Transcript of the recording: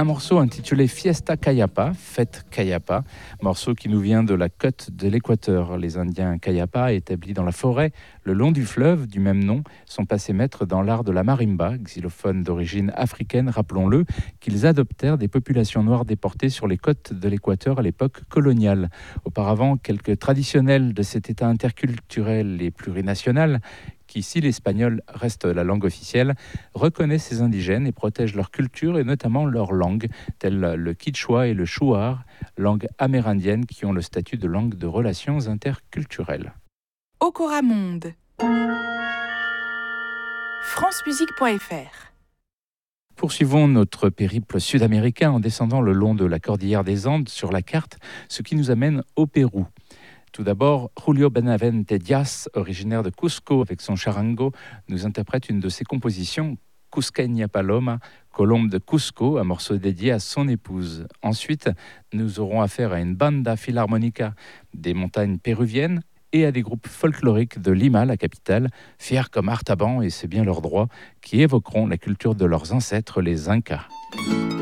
Un morceau intitulé Fiesta Cayapa, Fête Cayapa, morceau qui nous vient de la côte de l'Équateur. Les Indiens Cayapa, établis dans la forêt, le long du fleuve du même nom, sont passés maîtres dans l'art de la marimba, xylophone d'origine africaine, rappelons-le, qu'ils adoptèrent des populations noires déportées sur les côtes de l'Équateur à l'époque coloniale. Auparavant, quelques traditionnels de cet état interculturel et plurinational, qui, si l'espagnol reste la langue officielle, reconnaissent ces indigènes et protègent leur culture et notamment leur langue, telles le quichua et le shuar, langues amérindiennes qui ont le statut de langue de relations interculturelles. Okora Monde. francemusique.fr. Poursuivons notre périple sud-américain en descendant le long de la cordillère des Andes sur la carte, ce qui nous amène au Pérou. Tout d'abord, Julio Benavente Díaz, originaire de Cusco avec son charango, nous interprète une de ses compositions, Cusqueña Paloma, Colombe de Cusco, un morceau dédié à son épouse. Ensuite, nous aurons affaire à une banda filarmonica des montagnes péruviennes et à des groupes folkloriques de Lima, la capitale, fiers comme Artaban, et c'est bien leur droit, qui évoqueront la culture de leurs ancêtres, les Incas.